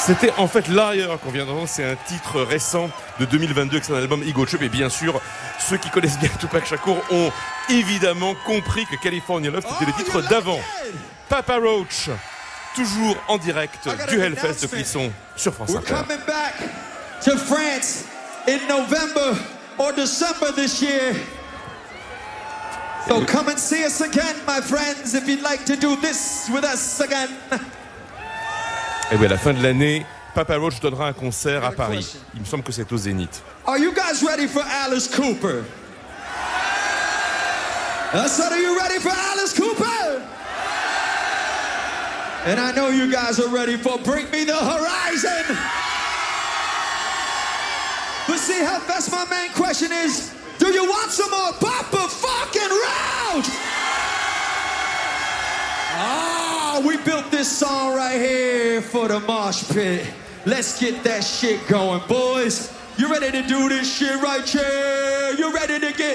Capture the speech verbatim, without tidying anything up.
C'était en fait Liar qu'on vient d'entendre, c'est un titre récent de deux mille vingt-deux, c'est un album Ego Trip, et bien sûr, ceux qui connaissent bien Tupac Shakur ont évidemment compris que California Love c'était le titre d'avant. Papa Roach, toujours en direct du Hellfest de Clisson sur France Inter. We're coming back to France in November or December this year. So come and see us again, my friends, if you'd like to do this with us again. Et oui, à la fin de l'année, Papa Roach donnera un concert à Paris. Il me semble que c'est au Zénith. Are you guys ready for Alice Cooper? I said, are you ready for Alice Cooper? And I know you guys are ready for Bring Me the Horizon. But see how that's my main question is, do you want some more Papa fucking Roach? Ah, we built this song right here for the mosh pit. Let's get that shit going, boys. You ready to do this shit right here? You ready to get